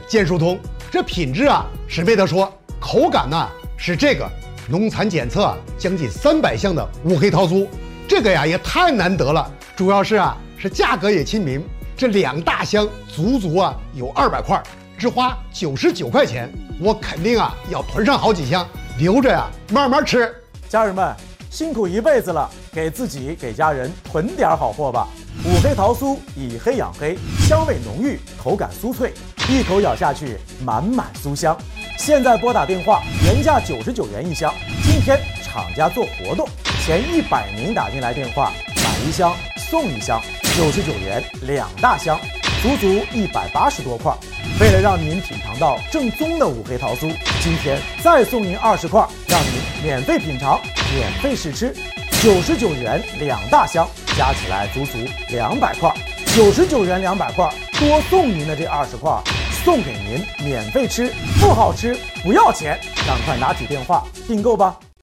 健疏通。这品质啊是没得说，口感呢是这个农残检测将近300项的五黑桃酥，这个呀也太难得了。主要是是价格也亲民，这2大箱足有200块，只花99块钱，我肯定要囤上好几箱，留着慢慢吃。 家人们辛苦一辈子了，给自己给家人囤点好货吧。五黑桃酥以黑养黑，香味浓郁，口感酥脆，一口咬下去满满酥香。现在拨打电话，原价99元一箱，今天厂家做活动，前100名打进来电话买1箱送1箱，99元2大箱，足180多块。为了让您品尝到正宗的五黑桃酥，今天再送您20块，让您免费品尝，免费试吃。99元2大箱，加起来足200块。99元200块，多送您的这20块，送给您免费吃，不好吃不要钱，赶快拿起电话订购吧。